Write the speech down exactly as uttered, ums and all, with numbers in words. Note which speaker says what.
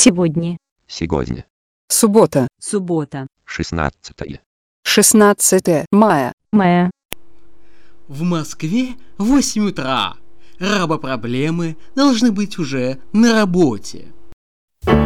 Speaker 1: Сегодня.
Speaker 2: Сегодня.
Speaker 3: Суббота.
Speaker 1: Суббота.
Speaker 2: Шестнадцатое.
Speaker 3: шестнадцатое мая.
Speaker 1: Мая.
Speaker 4: В Москве восемь утра. Рабопроблемы должны быть уже на работе.